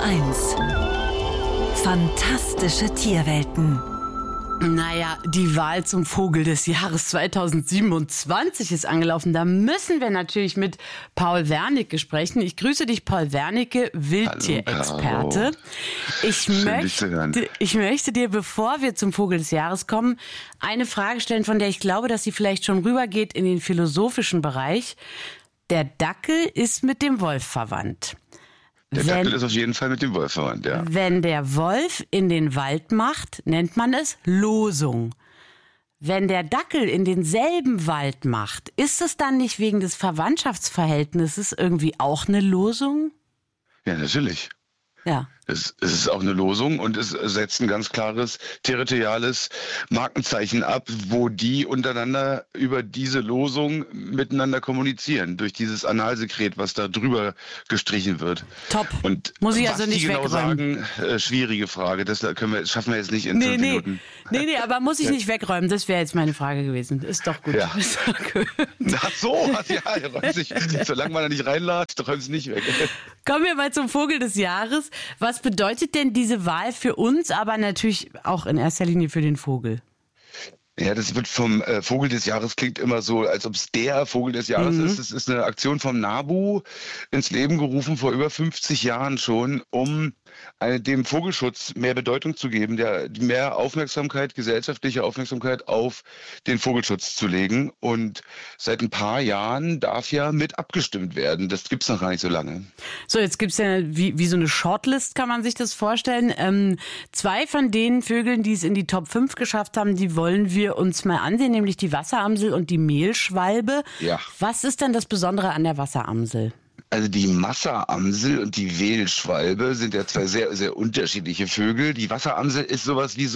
1. Fantastische Tierwelten. Naja, die Wahl zum Vogel des Jahres 2027 ist angelaufen. Da müssen wir natürlich mit Paul Wernicke sprechen. Ich grüße dich, Paul Wernicke, Wildtierexperte. Ich möchte dir, bevor wir zum Vogel des Jahres kommen, eine Frage stellen, von der ich glaube, dass sie vielleicht schon rübergeht in den philosophischen Bereich. Der Dackel ist mit dem Wolf verwandt. Der Dackel ist auf jeden Fall mit dem Wolf verwandt, ja. Wenn der Wolf in den Wald macht, nennt man es Losung. Wenn der Dackel in denselben Wald macht, ist es dann nicht wegen des Verwandtschaftsverhältnisses irgendwie auch eine Losung? Ja, natürlich. Ja. Es ist auch eine Losung und es setzt ein ganz klares territoriales Markenzeichen ab, wo die untereinander über diese Losung miteinander kommunizieren, durch dieses Analsekret, was da drüber gestrichen wird. Top. Und muss ich was also nicht die genau wegräumen. sagen, schwierige Frage, das schaffen wir jetzt nicht in 5 Minuten. Nee, aber muss ich nicht wegräumen, das wäre jetzt meine Frage gewesen. Ist doch gut. Ja. Ist doch gut. Ach so, ja, er räumt sich, solange man da nicht reinlatscht, räumt es nicht weg. Kommen wir mal zum Vogel des Jahres. Was bedeutet denn diese Wahl für uns, aber natürlich auch in erster Linie für den Vogel? Ja, das wird vom Vogel des Jahres klingt immer so, als ob es der Vogel des Jahres ist. Es ist eine Aktion vom NABU ins Leben gerufen vor über 50 Jahren schon, um dem Vogelschutz mehr Bedeutung zu geben, mehr Aufmerksamkeit, gesellschaftliche Aufmerksamkeit auf den Vogelschutz zu legen. Und seit ein paar Jahren darf ja mit abgestimmt werden. Das gibt's noch gar nicht so lange. So, jetzt gibt's ja wie so eine Shortlist, kann man sich das vorstellen. 2 von den Vögeln, die es in die Top 5 geschafft haben, die wollen wir uns mal ansehen, nämlich die Wasseramsel und die Mehlschwalbe. Ja. Was ist denn das Besondere an der Wasseramsel? Also die Wasseramsel und die Mehlschwalbe sind ja 2 sehr, sehr unterschiedliche Vögel. Die Wasseramsel ist sowas wie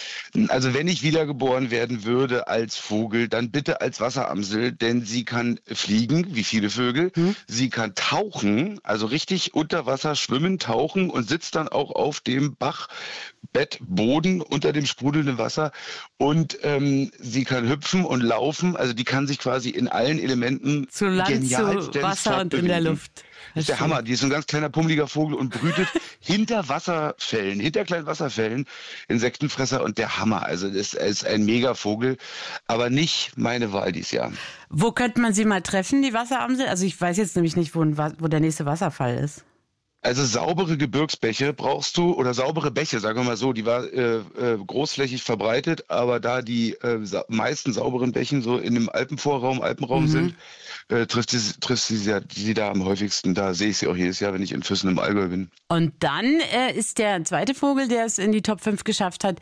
also wenn ich wiedergeboren werden würde als Vogel, dann bitte als Wasseramsel, denn sie kann fliegen, wie viele Vögel. Sie kann tauchen, also richtig unter Wasser schwimmen, tauchen und sitzt dann auch auf dem Bachbettboden unter dem sprudelnden Wasser. Und sie kann hüpfen und laufen, also die kann sich quasi in allen Elementen zu Land, zu Wasser und in der Luft. Das ist der Hammer. Die ist so ein ganz kleiner, pummeliger Vogel und brütet hinter kleinen Wasserfällen, Insektenfresser und der Hammer. Also das ist ein Megavogel, aber nicht meine Wahl dieses Jahr. Wo könnte man sie mal treffen, die Wasseramsel? Also ich weiß jetzt nämlich nicht, wo der nächste Wasserfall ist. Also saubere Gebirgsbäche brauchst du, oder saubere Bäche, sagen wir mal so, die war großflächig verbreitet, aber da die meisten sauberen Bächen so in dem Alpenraum sind, trifft sie da am häufigsten. Da sehe ich sie auch jedes Jahr, wenn ich in Füssen im Allgäu bin. Und dann ist der zweite Vogel, der es in die Top 5 geschafft hat,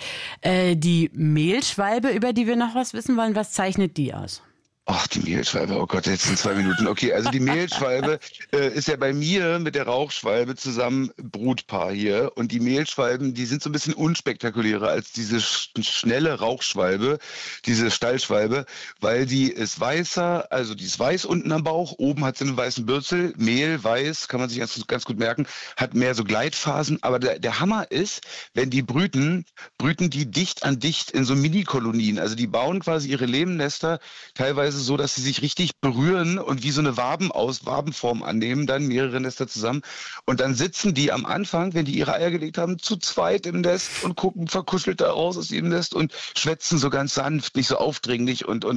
die Mehlschwalbe, über die wir noch was wissen wollen. Was zeichnet die aus? Ach, die Mehlschwalbe, oh Gott, jetzt in 2 Minuten. Okay, also die Mehlschwalbe ist ja bei mir mit der Rauchschwalbe zusammen Brutpaar hier. Und die Mehlschwalben, die sind so ein bisschen unspektakulärer als diese schnelle Rauchschwalbe, diese Stallschwalbe, weil die ist weißer, also die ist weiß unten am Bauch, oben hat sie einen weißen Bürzel, Mehl, weiß, kann man sich ganz gut merken, hat mehr so Gleitphasen. Aber der Hammer ist, wenn die brüten die dicht an dicht in so Mini-Kolonien. Also die bauen quasi ihre Lebendnester teilweise so, dass sie sich richtig berühren und wie so eine Wabenform annehmen, dann mehrere Nester zusammen. Und dann sitzen die am Anfang, wenn die ihre Eier gelegt haben, zu zweit im Nest und gucken verkuschelt da raus aus ihrem Nest und schwätzen so ganz sanft, nicht so aufdringlich und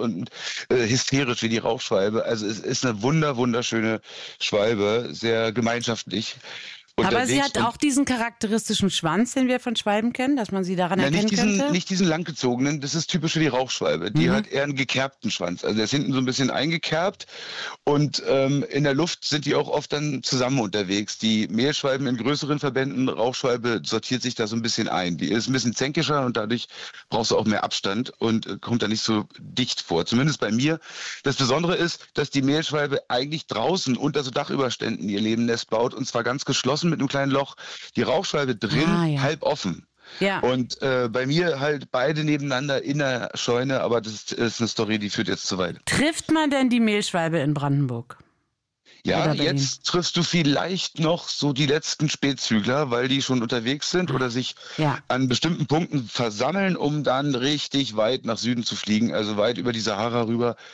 hysterisch wie die Rauchschwalbe. Also es ist eine wunderschöne Schwalbe, sehr gemeinschaftlich. Aber sie hat auch diesen charakteristischen Schwanz, den wir von Schwalben kennen, dass man sie daran erkennen könnte? Nicht diesen langgezogenen, das ist typisch für die Rauchschwalbe. Die hat eher einen gekerbten Schwanz. Also der ist hinten so ein bisschen eingekerbt und in der Luft sind die auch oft dann zusammen unterwegs. Die Mehlschwalben in größeren Verbänden, Rauchschwalbe sortiert sich da so ein bisschen ein. Die ist ein bisschen zänkischer und dadurch brauchst du auch mehr Abstand und kommt da nicht so dicht vor. Zumindest bei mir. Das Besondere ist, dass die Mehlschwalbe eigentlich draußen unter so Dachüberständen ihr Lebennest baut und zwar ganz geschlossen mit einem kleinen Loch, die Rauchschwalbe drin, halb offen. Ja. Und bei mir halt beide nebeneinander in der Scheune, aber das ist eine Story, die führt jetzt zu weit. Trifft man denn die Mehlschwalbe in Brandenburg? Ja, jetzt triffst du vielleicht noch so die letzten Spätzügler, weil die schon unterwegs sind oder sich an bestimmten Punkten versammeln, um dann richtig weit nach Süden zu fliegen, also weit über die Sahara rüber.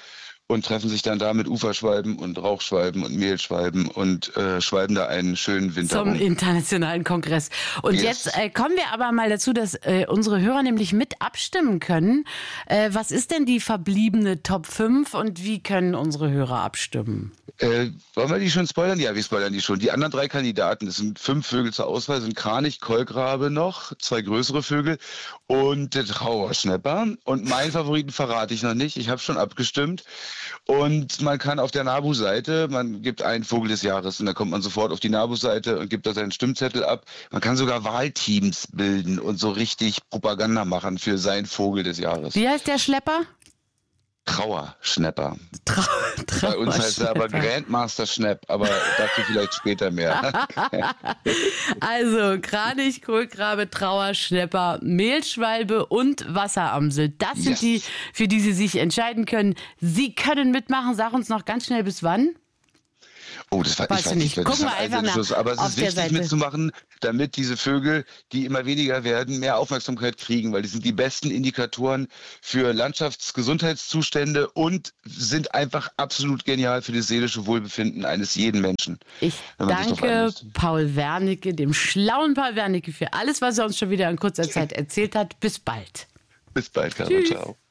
und treffen sich dann da mit Uferschwalben und Rauchschwalben und Mehlschwalben und schwalben da einen schönen Winter Zum rum. internationalen Kongress. Und Yes. jetzt kommen wir aber mal dazu, dass unsere Hörer nämlich mit abstimmen können. Was ist denn die verbliebene Top 5 und wie können unsere Hörer abstimmen? Wollen wir die schon spoilern? Ja, wir spoilern die schon. Die anderen 3 Kandidaten, das sind 5 Vögel zur Auswahl, sind Kranich, Kolkrabe noch, 2 größere Vögel und der Trauerschnäpper. Und meinen Favoriten verrate ich noch nicht. Ich habe schon abgestimmt. Und man kann auf der NABU-Seite, man gibt einen Vogel des Jahres und dann kommt man sofort auf die NABU-Seite und gibt da seinen Stimmzettel ab. Man kann sogar Wahlteams bilden und so richtig Propaganda machen für seinen Vogel des Jahres. Wie heißt der Schlepper? Trauerschnäpper. Bei uns heißt er aber Grandmaster Schnapp, aber dazu vielleicht später mehr. Also Kranich, Kohlkrabe, Trauerschnäpper, Mehlschwalbe und Wasseramsel. Das sind die, für die Sie sich entscheiden können. Sie können mitmachen. Sag uns noch ganz schnell, bis wann? Oh, das weiß ich nicht. Gucken wir einfach nach. Aber es ist wichtig mitzumachen, damit diese Vögel, die immer weniger werden, mehr Aufmerksamkeit kriegen, weil die sind die besten Indikatoren für Landschaftsgesundheitszustände und sind einfach absolut genial für das seelische Wohlbefinden eines jeden Menschen. Ich danke Paul Wernicke, dem schlauen Paul Wernicke, für alles, was er uns schon wieder in kurzer Zeit erzählt hat. Bis bald. Bis bald, Carmen. Ciao.